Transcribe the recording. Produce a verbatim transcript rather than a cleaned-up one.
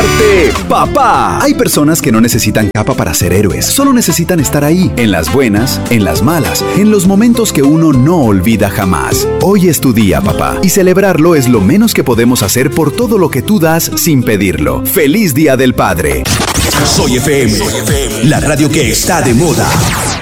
llamarte papá. Hay personas que no necesitan capa para ser héroes, solo necesitan estar ahí, en las buenas, en las malas, en los momentos que uno no olvida jamás. Hoy es tu día, papá, y celebrarlo es lo menos que podemos hacer por todo lo que tú das sin pedirlo. ¡Feliz Día del Padre! Soy F M, la radio que está de moda.